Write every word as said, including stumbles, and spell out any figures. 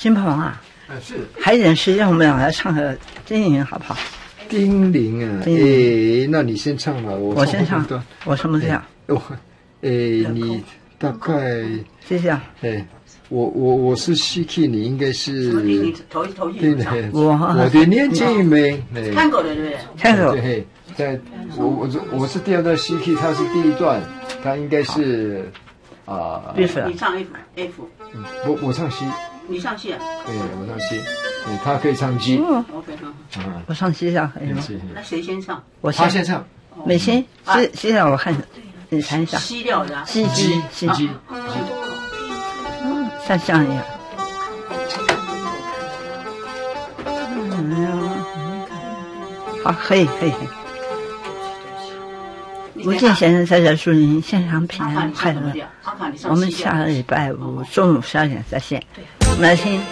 金鹏啊， 啊是， 还有点时间，我们俩来唱个丁玲好不好？ 丁玲啊，哎，那你先唱吧，我我先唱段， 我什么调？ 哦，哎，你大概， 谢谢啊。 哎，我我我是 C key， 你应该是头头一对唱。 我我的年纪没， 看过的对不对？ 看过。 对，在我我我是第二段 C key， 他是第一段，他应该是啊。 你唱 F F。 我我唱 C。 你唱 C 啊？ 对，我唱 C， 对，他可以唱 G。 哦 OK 好。 啊， 我唱 C 调可以吗？ 那谁先唱？ 我他先唱。 美心 C C 调我看你弹一下。 C 调的。 G G G G。 嗯，像像一样。好，可以可以。吴健先生在这祝您现场平安快乐。我们下个礼拜五中午十二点再见。我们来听